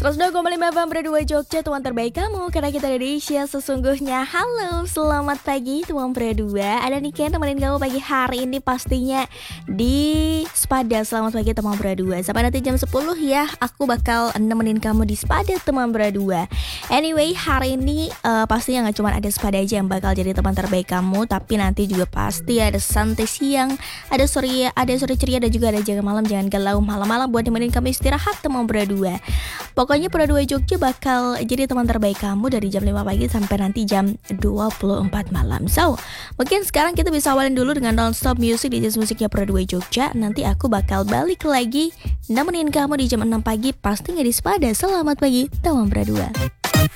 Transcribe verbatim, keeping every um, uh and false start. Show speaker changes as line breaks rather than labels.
seratus dua koma lima F M Berdua Jogja, teman terbaik kamu karena kita Indonesia sesungguhnya. Halo, selamat pagi teman Berdua. Ada nih Ken temenin kamu pagi hari ini pastinya di Spada. Selamat pagi teman Berdua. Sampai nanti jam sepuluh ya, aku bakal nemenin kamu di Spada teman Berdua. Anyway, hari ini uh, pastinya gak cuma ada Spada aja yang bakal jadi teman terbaik kamu, tapi nanti juga pasti ada santai siang, ada sore, ada sore ceria, dan juga ada jaga malam. Jangan galau malam-malam buat nemenin kamu istirahat teman Berdua. Pokoknya Berdua Jogja bakal jadi teman terbaik kamu dari jam lima pagi sampai nanti jam dua puluh empat malam. So, mungkin sekarang kita bisa awalin dulu dengan non-stop music di jazz musiknya Berdua Jogja. Nanti aku bakal balik lagi nemenin kamu di jam enam pagi, pastinya di Spada. Selamat pagi teman Berdua.